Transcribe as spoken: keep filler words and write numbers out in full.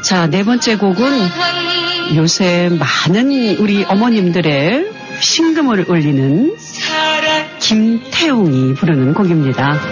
자, 네 번째 곡은 요새 많은 우리 어머님들의 심금을 울리는 김태웅이 부르는 곡입니다.